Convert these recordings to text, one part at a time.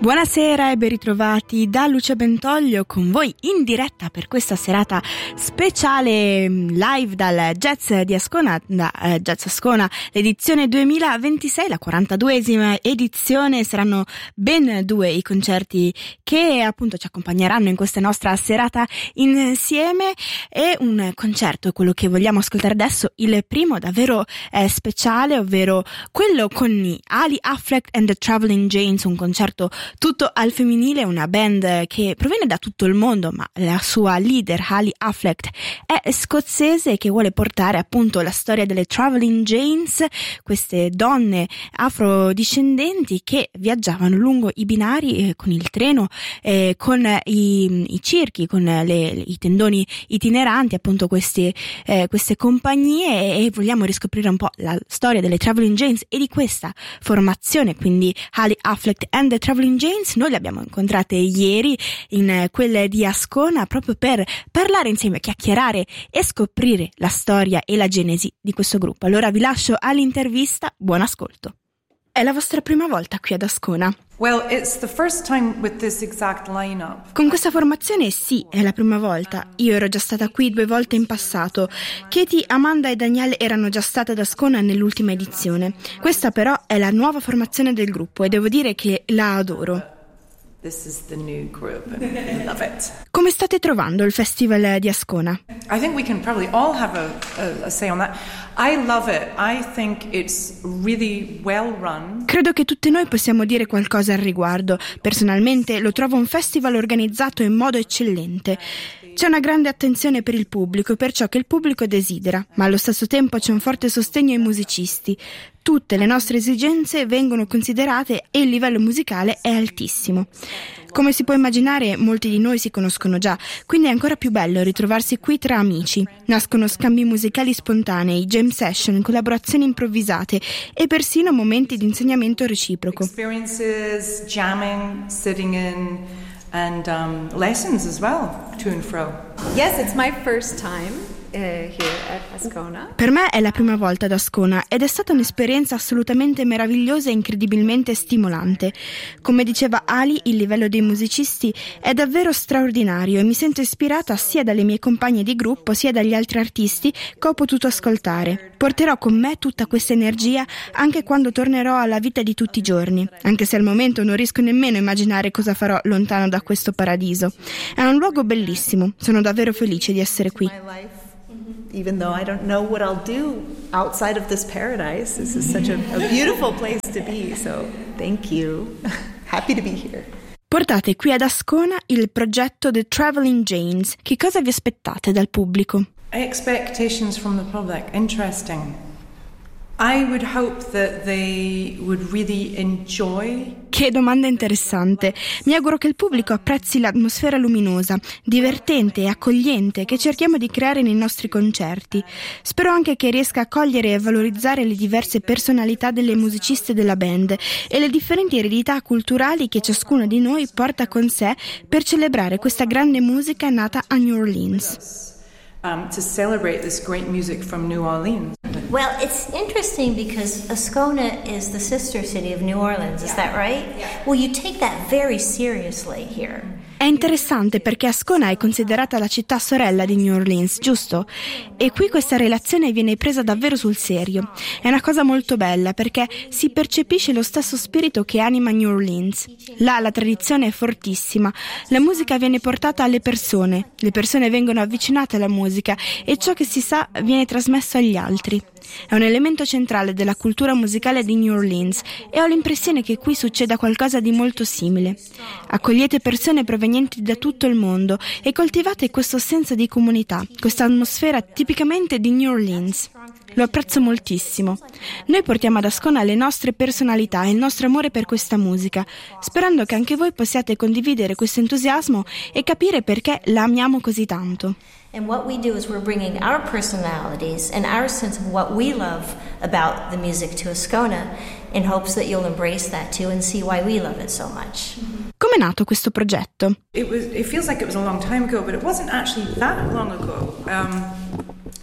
Buonasera e ben ritrovati da Lucia Bentoglio con voi in diretta per questa serata speciale live dal Jazz di Ascona, da Jazz Ascona, l'edizione 2026, la 42esima edizione. Saranno ben 2 i concerti che appunto ci accompagneranno in questa nostra serata insieme, e un concerto, quello che vogliamo ascoltare adesso, il primo davvero speciale, ovvero quello con i Ali Affleck and the Traveling Janes, un concerto tutto al femminile, una band che proviene da tutto il mondo, ma la sua leader Ali Affleck è scozzese e che vuole portare appunto la storia delle Traveling Janes, queste donne afrodiscendenti che viaggiavano lungo i binari con il treno, con i circhi, con i tendoni itineranti, appunto queste compagnie, e vogliamo riscoprire un po' la storia delle Traveling Janes e di questa formazione, quindi Ali Affleck and the Traveling Janes. Noi le abbiamo incontrate ieri in quelle di Ascona proprio per parlare insieme, chiacchierare e scoprire la storia e la genesi di questo gruppo. Allora vi lascio all'intervista, buon ascolto. È la vostra prima volta qui ad Ascona? Well, it's the first time with this exact lineup. Con questa formazione sì, è la prima volta. Io ero già stata qui 2 volte in passato. Katie, Amanda e Danielle erano già state ad Ascona nell'ultima edizione. Questa però è la nuova formazione del gruppo e devo dire che la adoro. This is the new group and I love it. Come state trovando il Festival di Ascona? I think we can probably all have a say on that. I love it. I think it's really well run. Credo che tutti noi possiamo dire qualcosa al riguardo. Personalmente lo trovo un festival organizzato in modo eccellente. C'è una grande attenzione per il pubblico e per ciò che il pubblico desidera, ma allo stesso tempo c'è un forte sostegno ai musicisti. Tutte le nostre esigenze vengono considerate e il livello musicale è altissimo. Come si può immaginare, molti di noi si conoscono già, quindi è ancora più bello ritrovarsi qui tra amici. Nascono scambi musicali spontanei, jam session, collaborazioni improvvisate e persino momenti di insegnamento reciproco. Experiences, jamming, sitting in and lessons as well, to and fro. Yes, it's my first time here at Ascona. Per me è la prima volta ad Ascona ed è stata un'esperienza assolutamente meravigliosa e incredibilmente stimolante. Come diceva Ali, il livello dei musicisti è davvero straordinario e mi sento ispirata sia dalle mie compagne di gruppo sia dagli altri artisti che ho potuto ascoltare. Porterò con me tutta questa energia anche quando tornerò alla vita di tutti i giorni, anche se al momento non riesco nemmeno a immaginare cosa farò lontano da questo paradiso. È un luogo bellissimo, sono davvero felice di essere qui. Even though I don't know what I'll do outside of this paradise, this is such a beautiful place to be, so thank you. Happy to be here. Portate qui ad Ascona il progetto The Traveling Janes. Che cosa vi aspettate dal pubblico? Expectations from the public, interesting. I would hope that they would really enjoy. Che domanda interessante. Mi auguro che il pubblico apprezzi l'atmosfera luminosa, divertente e accogliente che cerchiamo di creare nei nostri concerti. Spero anche che riesca a cogliere e valorizzare le diverse personalità delle musiciste della band e le differenti eredità culturali che ciascuno di noi porta con sé per celebrare questa grande musica nata a New Orleans. To celebrate this great music from New Orleans. Well, it's interesting because Ascona is the sister city of New Orleans, is that right? Yeah. Well, you take that very seriously here. È interessante perché Ascona è considerata la città sorella di New Orleans, giusto? E qui questa relazione viene presa davvero sul serio. È una cosa molto bella perché si percepisce lo stesso spirito che anima New Orleans. Là la tradizione è fortissima, la musica viene portata alle persone, le persone vengono avvicinate alla musica e ciò che si sa viene trasmesso agli altri. È un elemento centrale della cultura musicale di New Orleans e ho l'impressione che qui succeda qualcosa di molto simile. Accogliete persone provenienti da tutto il mondo e coltivate questo senso di comunità, questa atmosfera tipicamente di New Orleans. Lo apprezzo moltissimo. Noi portiamo ad Ascona le nostre personalità e il nostro amore per questa musica, sperando che anche voi possiate condividere questo entusiasmo e capire perché la amiamo così tanto. And what we do is we're bringing our personalities and our sense of what we love about the music to Ascona in hopes that you'll embrace that too and see why we love it so much. Come è nato questo progetto? It feels like it was a long time ago, but it wasn't actually that long ago.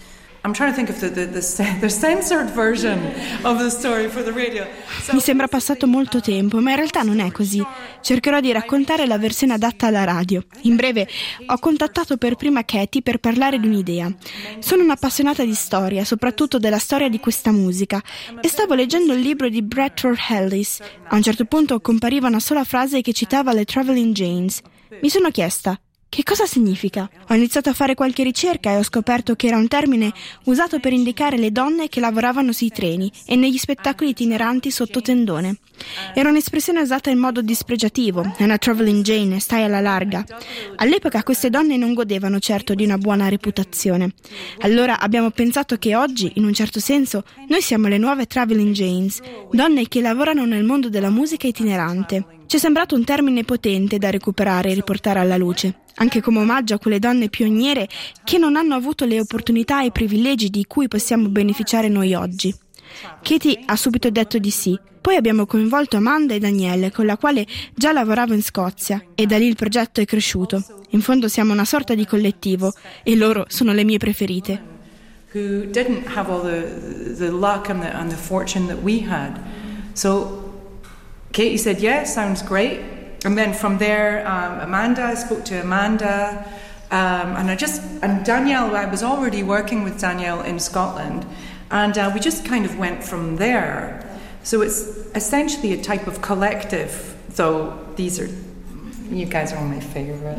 I'm trying to think of the censored version of the story for the radio. Mi sembra passato molto tempo, ma in realtà non è così. Cercherò di raccontare la versione adatta alla radio. In breve, ho contattato per prima Katie per parlare di un'idea. Sono un'appassionata di storia, soprattutto della storia di questa musica, e stavo leggendo il libro di Bradford Ellis. A un certo punto compariva una sola frase che citava le Traveling Janes. Mi sono chiesta: che cosa significa? Ho iniziato a fare qualche ricerca e ho scoperto che era un termine usato per indicare le donne che lavoravano sui treni e negli spettacoli itineranti sotto tendone. Era un'espressione usata in modo dispregiativo, è una traveling Jane, stai alla larga. All'epoca queste donne non godevano certo di una buona reputazione. Allora abbiamo pensato che oggi, in un certo senso, noi siamo le nuove traveling Janes, donne che lavorano nel mondo della musica itinerante. Ci è sembrato un termine potente da recuperare e riportare alla luce, anche come omaggio a quelle donne pioniere che non hanno avuto le opportunità e i privilegi di cui possiamo beneficiare noi oggi. Katie ha subito detto di sì. Poi abbiamo coinvolto Amanda e Danielle, con la quale già lavoravo in Scozia, e da lì il progetto è cresciuto. In fondo siamo una sorta di collettivo e loro sono le mie preferite. Who didn't have all the luck and the fortune that we had. So Katie said, yeah, sounds great. And then from there, I spoke to Amanda, and Danielle, I was already working with Danielle in Scotland, and we just kind of went from there. So it's essentially a type of collective, though you guys are all my favorite.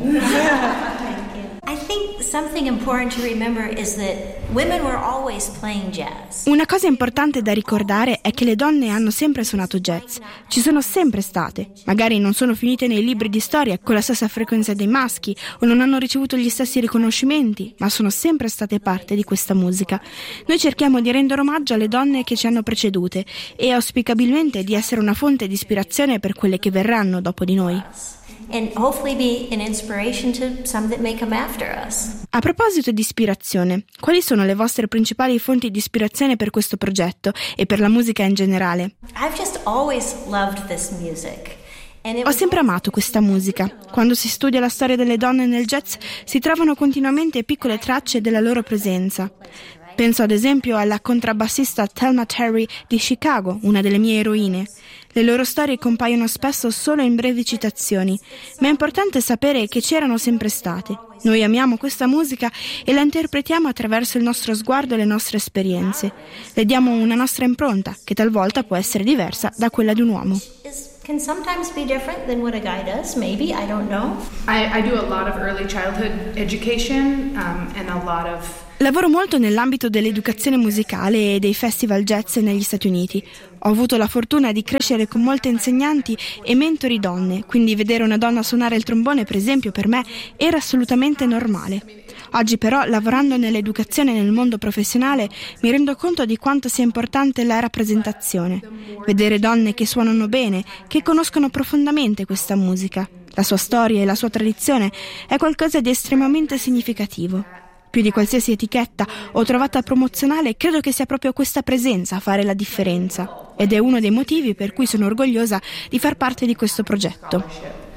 I think something important to remember is that women were always playing jazz. Una cosa importante da ricordare è che le donne hanno sempre suonato jazz. Ci sono sempre state. Magari non sono finite nei libri di storia con la stessa frequenza dei maschi o non hanno ricevuto gli stessi riconoscimenti, ma sono sempre state parte di questa musica. Noi cerchiamo di rendere omaggio alle donne che ci hanno precedute e auspicabilmente di essere una fonte di ispirazione per quelle che verranno dopo di noi. And hopefully be an inspiration to some that may come after us. A proposito di ispirazione, quali sono le vostre principali fonti di ispirazione per questo progetto e per la musica in generale? I've just always loved this music. Ho sempre amato questa musica. Quando si studia la storia delle donne nel jazz, si trovano continuamente piccole tracce della loro presenza. Penso ad esempio alla contrabbassista Thelma Terry di Chicago, una delle mie eroine. Le loro storie compaiono spesso solo in brevi citazioni, ma è importante sapere che c'erano sempre state. Noi amiamo questa musica e la interpretiamo attraverso il nostro sguardo e le nostre esperienze. Le diamo una nostra impronta, che talvolta può essere diversa da quella di un uomo. Can sometimes be different than what a guy does, maybe, I don't know. I do a lot of early childhood education and a lot of... Lavoro molto nell'ambito dell'educazione musicale e dei festival jazz negli Stati Uniti. Ho avuto la fortuna di crescere con molte insegnanti e mentori donne, quindi vedere una donna suonare il trombone, per esempio, per me era assolutamente normale. Oggi però, lavorando nell'educazione e nel mondo professionale, mi rendo conto di quanto sia importante la rappresentazione. Vedere donne che suonano bene, che conoscono profondamente questa musica, la sua storia e la sua tradizione, è qualcosa di estremamente significativo. Più di qualsiasi etichetta o trovata promozionale, credo che sia proprio questa presenza a fare la differenza. Ed è uno dei motivi per cui sono orgogliosa di far parte di questo progetto.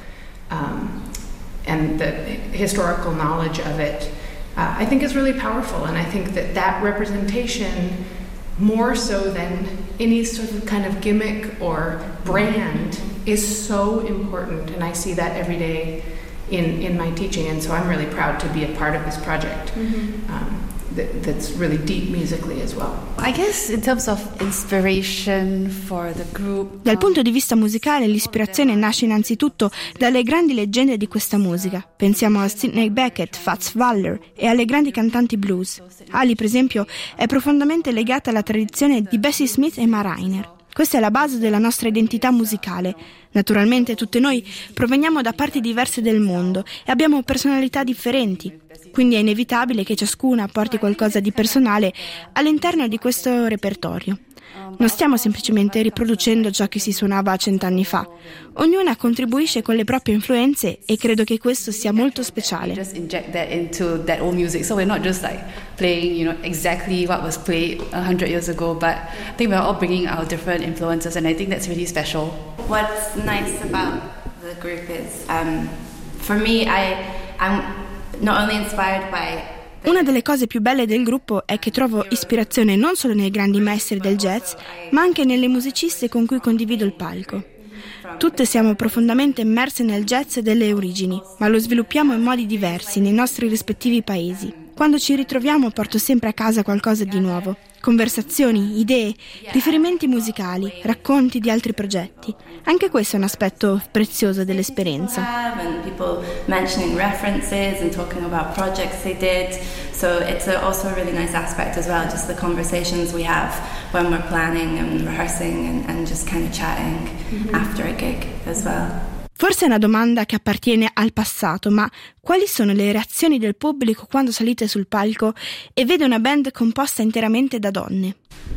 And the historical knowledge of it, I think is really powerful, and I think that representation, more so than any sort of kind of gimmick or brand, is so important, and I see that every day in my teaching, and so I'm really proud to be a part of this project. That's really deep musically as well. I guess in terms of inspiration for the group. Dal punto di vista musicale, l'ispirazione nasce innanzitutto dalle grandi leggende di questa musica. Pensiamo a Sidney Bechet, Fats Waller e alle grandi cantanti blues. Ali, per esempio, è profondamente legata alla tradizione di Bessie Smith e Ma Rainey. Questa è la base della nostra identità musicale. Naturalmente tutte noi proveniamo da parti diverse del mondo e abbiamo personalità differenti, quindi è inevitabile che ciascuna porti qualcosa di personale all'interno di questo repertorio. Non stiamo semplicemente riproducendo ciò che si suonava 100 anni fa. Ognuna contribuisce con le proprie influenze e credo che questo sia molto speciale. Just inject that into that old music, so we're not just like playing, exactly what was played 100 years ago, but I think we're all bringing our different influences, and I think that's really special. What's nice about the group is, for me, I'm not only inspired by Una delle cose più belle del gruppo è che trovo ispirazione non solo nei grandi maestri del jazz, ma anche nelle musiciste con cui condivido il palco. Tutte siamo profondamente immerse nel jazz delle origini, ma lo sviluppiamo in modi diversi nei nostri rispettivi paesi. Quando ci ritroviamo porto sempre a casa qualcosa di nuovo. Conversazioni, idee, riferimenti musicali, racconti di altri progetti. Anche questo è un aspetto prezioso dell'esperienza. People mentioning references and talking about projects they did. So it's also a really nice aspect as well, just the conversations we have when we're planning and rehearsing and just kind of chatting after a gig as well. Forse è una domanda che appartiene al passato, ma quali sono le reazioni del pubblico quando salite sul palco e vede una band composta interamente da donne?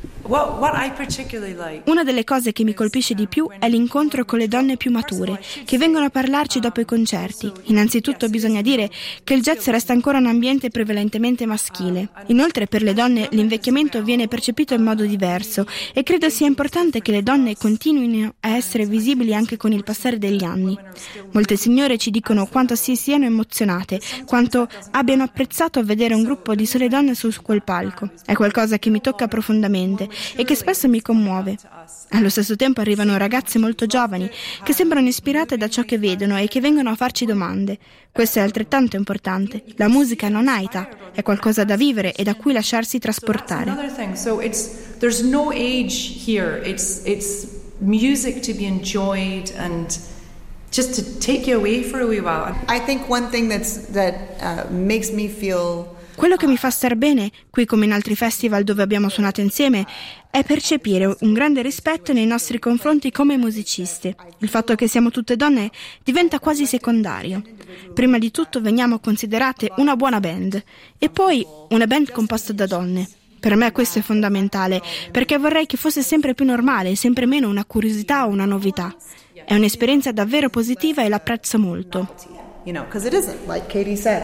Una delle cose che mi colpisce di più è l'incontro con le donne più mature, che vengono a parlarci dopo i concerti. Innanzitutto bisogna dire che il jazz resta ancora un ambiente prevalentemente maschile. Inoltre per le donne l'invecchiamento viene percepito in modo diverso e credo sia importante che le donne continuino a essere visibili anche con il passare degli anni. Molte signore ci dicono quanto si siano emozionate, quanto abbiano apprezzato vedere un gruppo di sole donne su quel palco. È qualcosa che mi tocca profondamente e che spesso mi commuove. Allo stesso tempo arrivano ragazze molto giovani che sembrano ispirate da ciò che vedono e che vengono a farci domande. Questo è altrettanto importante. La musica non ha età, è qualcosa da vivere e da cui lasciarsi trasportare. There's no age here. It's music to be enjoyed and just to take you away for a wee while. I think one thing that makes me feel Quello che mi fa star bene, qui come in altri festival dove abbiamo suonato insieme, è percepire un grande rispetto nei nostri confronti come musiciste. Il fatto che siamo tutte donne diventa quasi secondario. Prima di tutto veniamo considerate una buona band e poi una band composta da donne. Per me questo è fondamentale, perché vorrei che fosse sempre più normale, sempre meno una curiosità o una novità. È un'esperienza davvero positiva e l'apprezzo molto. Because it isn't, like Katie said,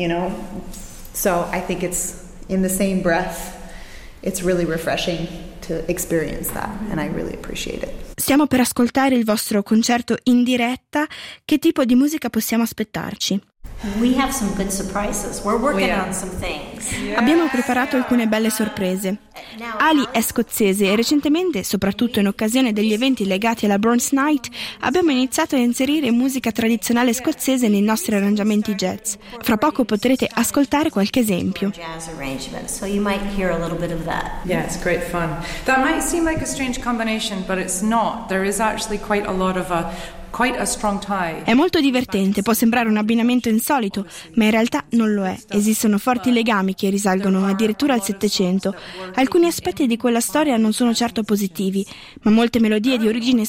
So I think it's in the same breath, it's really refreshing to experience that, and I really appreciate it. Stiamo per ascoltare il vostro concerto in diretta. Che tipo di musica possiamo aspettarci? We have some good surprises. We're working on some things. Abbiamo preparato alcune belle sorprese. Ali è scozzese e recentemente, soprattutto in occasione degli eventi legati alla Burns Night, abbiamo iniziato a inserire musica tradizionale scozzese nei nostri arrangiamenti jazz. Fra poco potrete ascoltare qualche esempio. Jazz arrangement, so you might hear a little bit of that. Yeah, it's great fun. That might seem like a strange combination, but it's not. There is actually quite a strong tie. È molto divertente, può sembrare un abbinamento insolito, ma in realtà non lo è. Esistono forti legami che risalgono addirittura al Settecento. Alcuni aspetti di quella storia non sono certo positivi, ma molte melodie di origine